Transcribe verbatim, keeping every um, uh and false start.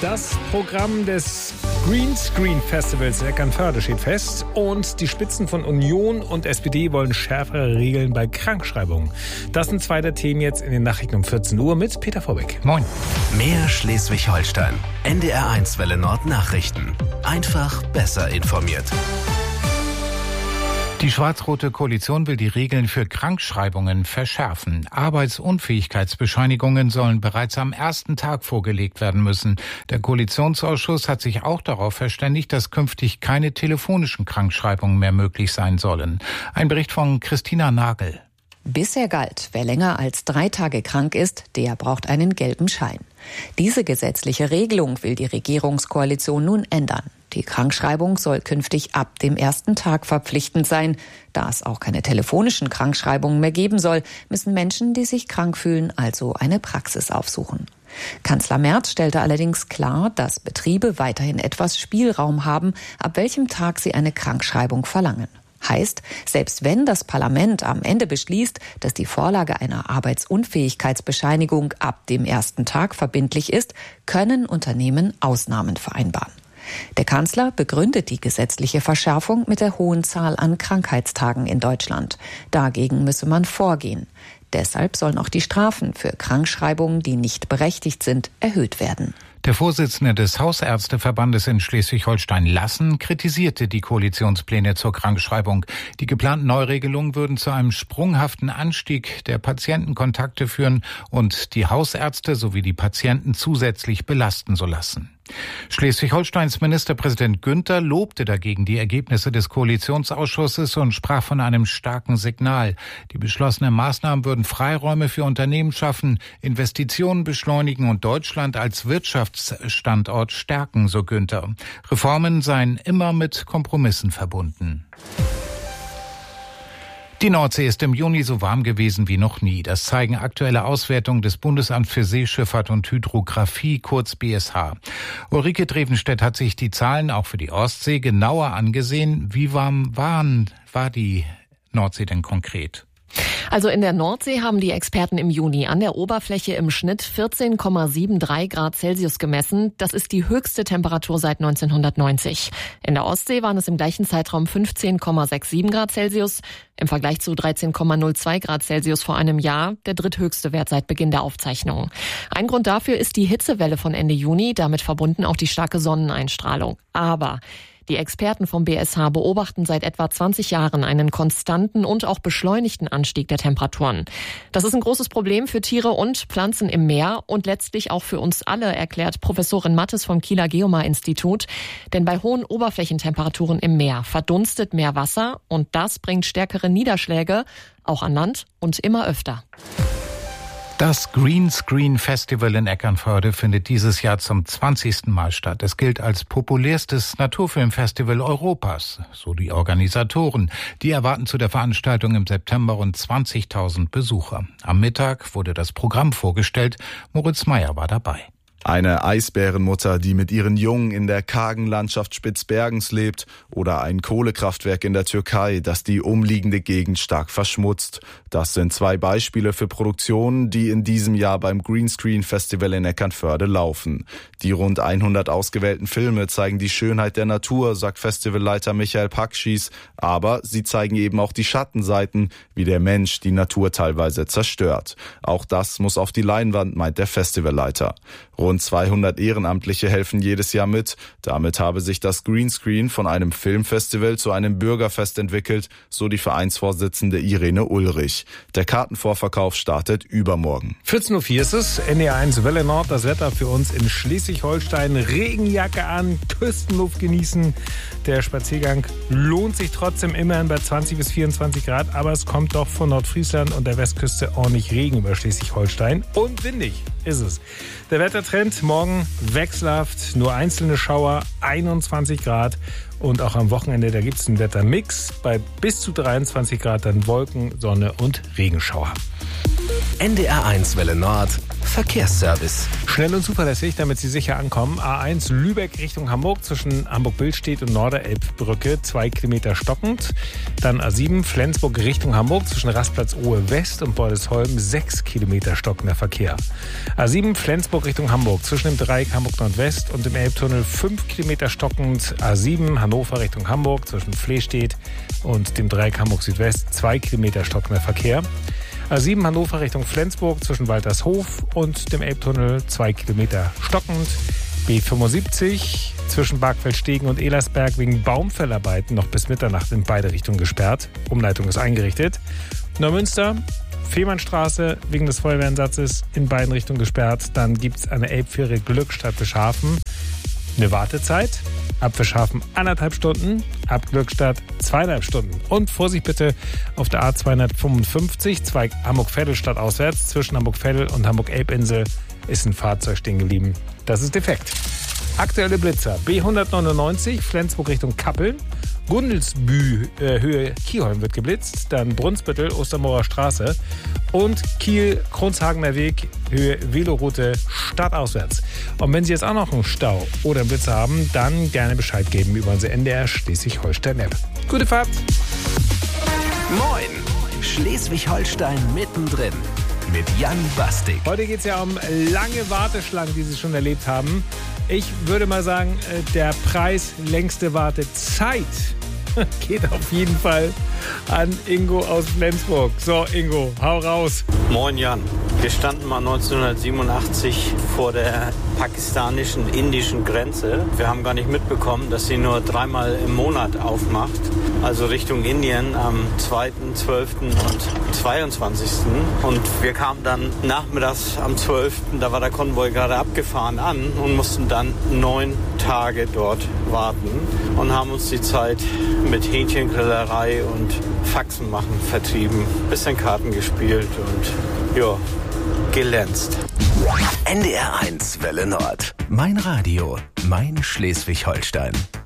Das Programm des Greenscreen Festivals in Eckernförde steht fest und die Spitzen von Union und S P D wollen schärfere Regeln bei Krankschreibungen. Das sind zwei der Themen jetzt in den Nachrichten um vierzehn Uhr mit Peter Vorbeck. Moin. Mehr Schleswig-Holstein. N D R eins Welle Nord Nachrichten. Einfach besser informiert. Die schwarz-rote Koalition will die Regeln für Krankschreibungen verschärfen. Arbeitsunfähigkeitsbescheinigungen sollen bereits am ersten Tag vorgelegt werden müssen. Der Koalitionsausschuss hat sich auch darauf verständigt, dass künftig keine telefonischen Krankschreibungen mehr möglich sein sollen. Ein Bericht von Christina Nagel. Bisher galt, wer länger als drei Tage krank ist, der braucht einen gelben Schein. Diese gesetzliche Regelung will die Regierungskoalition nun ändern. Die Krankschreibung soll künftig ab dem ersten Tag verpflichtend sein. Da es auch keine telefonischen Krankschreibungen mehr geben soll, müssen Menschen, die sich krank fühlen, also eine Praxis aufsuchen. Kanzler Merz stellte allerdings klar, dass Betriebe weiterhin etwas Spielraum haben, ab welchem Tag sie eine Krankschreibung verlangen. Heißt, selbst wenn das Parlament am Ende beschließt, dass die Vorlage einer Arbeitsunfähigkeitsbescheinigung ab dem ersten Tag verbindlich ist, können Unternehmen Ausnahmen vereinbaren. Der Kanzler begründet die gesetzliche Verschärfung mit der hohen Zahl an Krankheitstagen in Deutschland. Dagegen müsse man vorgehen. Deshalb sollen auch die Strafen für Krankschreibungen, die nicht berechtigt sind, erhöht werden. Der Vorsitzende des Hausärzteverbandes in Schleswig-Holstein, Lassen, kritisierte die Koalitionspläne zur Krankschreibung. Die geplanten Neuregelungen würden zu einem sprunghaften Anstieg der Patientenkontakte führen und die Hausärzte sowie die Patienten zusätzlich belasten so lassen. Schleswig-Holsteins Ministerpräsident Günther lobte dagegen die Ergebnisse des Koalitionsausschusses und sprach von einem starken Signal. Die beschlossenen Maßnahmen würden Freiräume für Unternehmen schaffen, Investitionen beschleunigen und Deutschland als Wirtschaftsstandort stärken, so Günther. Reformen seien immer mit Kompromissen verbunden. Die Nordsee ist im Juni so warm gewesen wie noch nie. Das zeigen aktuelle Auswertungen des Bundesamts für Seeschifffahrt und Hydrographie, kurz B S H. Ulrike Drevenstedt hat sich die Zahlen auch für die Ostsee genauer angesehen. Wie warm waren, war die Nordsee denn konkret? Also in der Nordsee haben die Experten im Juni an der Oberfläche im Schnitt vierzehn Komma dreiundsiebzig Grad Celsius gemessen. Das ist die höchste Temperatur seit neunzehnhundertneunzig. In der Ostsee waren es im gleichen Zeitraum fünfzehn Komma siebenundsechzig Grad Celsius. Im Vergleich zu dreizehn Komma null zwei Grad Celsius vor einem Jahr der dritthöchste Wert seit Beginn der Aufzeichnungen. Ein Grund dafür ist die Hitzewelle von Ende Juni, damit verbunden auch die starke Sonneneinstrahlung. Aber die Experten vom B S H beobachten seit etwa zwanzig Jahren einen konstanten und auch beschleunigten Anstieg der Temperaturen. Das ist ein großes Problem für Tiere und Pflanzen im Meer und letztlich auch für uns alle, erklärt Professorin Mattes vom Kieler Geomar-Institut. Denn bei hohen Oberflächentemperaturen im Meer verdunstet mehr Wasser und das bringt stärkere Niederschläge, auch an Land und immer öfter. Das Greenscreen Festival in Eckernförde findet dieses Jahr zum zwanzigsten Mal statt. Es gilt als populärstes Naturfilmfestival Europas, so die Organisatoren. Die erwarten zu der Veranstaltung im September rund zwanzigtausend Besucher. Am Mittag wurde das Programm vorgestellt. Moritz Meyer war dabei. Eine Eisbärenmutter, die mit ihren Jungen in der kargen Landschaft Spitzbergens lebt, oder ein Kohlekraftwerk in der Türkei, das die umliegende Gegend stark verschmutzt. Das sind zwei Beispiele für Produktionen, die in diesem Jahr beim Greenscreen Festival in Eckernförde laufen. Die rund hundert ausgewählten Filme zeigen die Schönheit der Natur, sagt Festivalleiter Michael Pakschis, aber sie zeigen eben auch die Schattenseiten, wie der Mensch die Natur teilweise zerstört. Auch das muss auf die Leinwand, meint der Festivalleiter. Rund zweihundert Ehrenamtliche helfen jedes Jahr mit. Damit habe sich das Greenscreen von einem Filmfestival zu einem Bürgerfest entwickelt, so die Vereinsvorsitzende Irene Ulrich. Der Kartenvorverkauf startet übermorgen. vierzehn Uhr vier ist es, N D R eins Welle Nord, das Wetter für uns in Schleswig-Holstein. Regenjacke an, Küstenluft genießen. Der Spaziergang lohnt sich trotzdem immerhin bei zwanzig bis vierundzwanzig Grad, aber es kommt doch von Nordfriesland und der Westküste ordentlich Regen über Schleswig-Holstein. Und windig ist es. Der Wettertrend morgen wechselhaft, nur einzelne Schauer, einundzwanzig Grad. Und auch am Wochenende, da gibt es einen Wettermix. Bei bis zu dreiundzwanzig Grad dann Wolken, Sonne und Regenschauer. N D R eins Welle Nord Verkehrsservice. Schnell und zuverlässig, damit Sie sicher ankommen. A eins Lübeck Richtung Hamburg zwischen Hamburg-Billstedt und Norderelbbrücke, zwei Kilometer stockend. Dann A sieben Flensburg Richtung Hamburg zwischen Rastplatz Ohe West und Bordesholm, sechs Kilometer stockender Verkehr. A sieben Flensburg Richtung Hamburg zwischen dem Dreieck Hamburg Nordwest und dem Elbtunnel, fünf Kilometer stockend. A sieben Hannover Richtung Hamburg zwischen Flehstedt und dem Dreieck Hamburg Südwest, zwei Kilometer stockender Verkehr. A sieben Hannover Richtung Flensburg zwischen Waltershof und dem Elbtunnel, zwei Kilometer stockend. B fünfundsiebzig zwischen Bargfeldstegen und Elersberg wegen Baumfellarbeiten noch bis Mitternacht in beide Richtungen gesperrt. Umleitung ist eingerichtet. Neumünster, Fehmarnstraße wegen des Feuerwehreinsatzes in beiden Richtungen gesperrt. Dann gibt es eine Elbfähre Glückstadt Fischhafen. Eine Wartezeit. Ab Fischhafen anderthalb Stunden, ab Glückstadt zweieinhalb Stunden. Und Vorsicht bitte auf der A zweihundertfünfundfünfzig, Zweig Hamburg-Veddel stadtauswärts. Zwischen Hamburg-Veddel und Hamburg-Elbinsel ist ein Fahrzeug stehen geblieben. Das ist defekt. Aktuelle Blitzer. B hundertneunundneunzig, Flensburg Richtung Kappeln. Gundelsbü, äh, Höhe Kielholm wird geblitzt. Dann Brunsbüttel, Ostermauer Straße. Und Kiel, Kronshagener Weg, Höhe Veloroute stadtauswärts. Und wenn Sie jetzt auch noch einen Stau oder einen Blitzer haben, dann gerne Bescheid geben über unsere N D R Schleswig-Holstein-App. Gute Fahrt! Moin! Schleswig-Holstein mittendrin. Mit Jan Bastik. Heute geht es ja um lange Warteschlangen, die Sie schon erlebt haben. Ich würde mal sagen, der Preis längste Wartezeit geht auf jeden Fall an Ingo aus Flensburg. So, Ingo, hau raus. Moin Jan. Wir standen mal neunzehnhundertsiebenundachtzig vor der pakistanischen, indischen Grenze. Wir haben gar nicht mitbekommen, dass sie nur dreimal im Monat aufmacht. Also Richtung Indien am zweiten, zwölften und zweiundzwanzigsten Und wir kamen dann nachmittags am zwölften Da war der Konvoi gerade abgefahren an und mussten dann neun Tage dort warten und haben uns die Zeit mit Hähnchengrillerei und Faxen machen vertrieben. Bisschen Karten gespielt und ja, gelänzt. N D R eins Welle Nord. Mein Radio, mein Schleswig-Holstein.